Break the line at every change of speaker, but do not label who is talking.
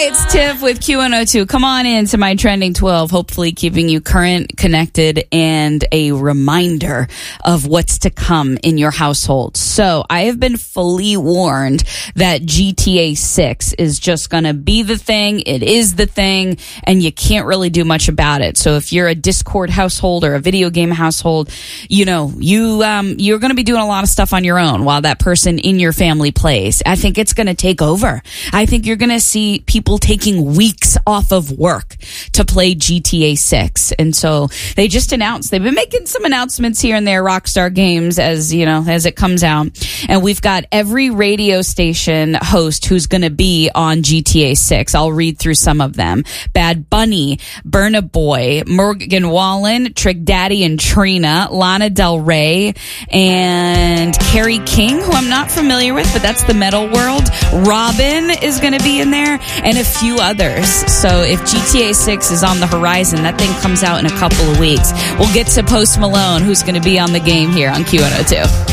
it's Tiff with Q102. Come on in to my Trending 12, hopefully keeping you current, connected, and a reminder of what's to come in your household. So I have been fully warned that GTA 6 is just going to be the thing. It is the thing, and you can't really do much about it. So if you're a Discord household or a video game household, you know, you're going to be doing a lot of stuff on your own while that person in your family plays. I think it's going to take over. I think you're going to see people taking weeks off of work to play GTA 6. And so they just announced, they've been making some announcements here and there, Rockstar Games, as you know, as it comes out. And we've got every radio station host who's going to be on GTA 6. I'll read through some of them. Bad Bunny, Burna Boy, Morgan Wallen, Trick Daddy and Trina, Lana Del Rey, and Carrie King, who I'm not familiar with, but that's the metal world. Robin is going to be in there, and a few others. So if GTA 6 is on the horizon, that thing comes out in a couple of weeks. We'll get to Post Malone, who's going to be on the game here on Q102.